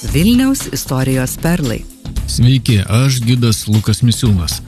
Vilniaus istorijos perlai. Sveiki, aš gidas Lukas Misiūnas.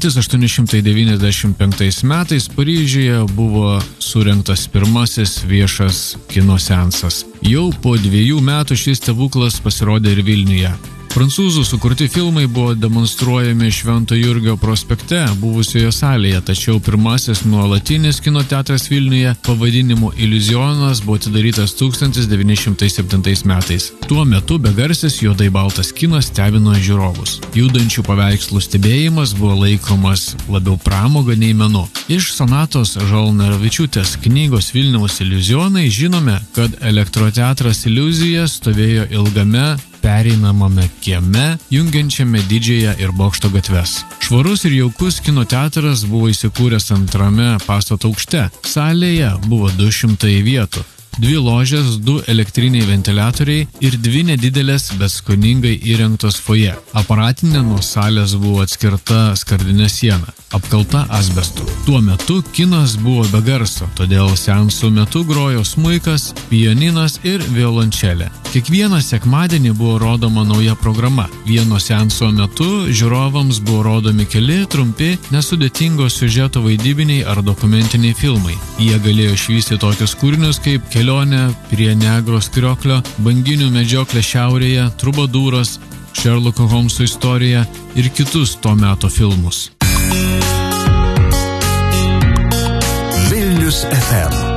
1895 metais Paryžiuje buvo surengtas pirmasis viešas kino seansas. Jau po 2 metų šis stebuklas pasirodė ir Vilniuje. Prancūzų sukurti filmai buvo demonstruojami Švento Jurgio prospekte buvusioje salėje, tačiau pirmasis nuolatinis kino teatras Vilniuje pavadinimu Iliuzionas buvo atidarytas 1907 metais. Tuo metu begarsis juodai baltas kinas stebino žiūrovus. Judančių paveikslų stebėjimas buvo laikomas labiau pramoga nei menu. Iš Sonatos Žalneravičiūtės knygos Vilniaus iliuzionai žinome, kad elektroteatras Iliuzija stovėjo ilgame pereinamame kieme, jungiančiame Didžiąją ir Bokšto gatves. Švarus ir jaukus kino teatras buvo įsikūręs antrame pastato aukšte. Salėje buvo 200 vietų. 2 ložės, 2 elektriniai ventiliatoriai ir 2 nedidelės, bet skoningai įrengtos foje. Aparatinė nuo salės buvo atskirta skardinė siena, apkalta asbestu. Tuo metu kinas buvo be garso, todėl seansų metu grojo smuikas, pianinas ir violončelė. Kiekvieną sekmadienį buvo rodoma nauja programa. Vieno seanso metu žiūrovams buvo rodomi keli trumpi, nesudėtingo siužeto vaidybiniai ar dokumentiniai filmai. Jie galėjo išvysti tokius kūrinius kaip Kelionė prie Niagros krioklio, Banginių medžioklė šiaurėje, Trubadūras, Šerloko Holmso istorija ir kitus to meto filmus. Vilnius FM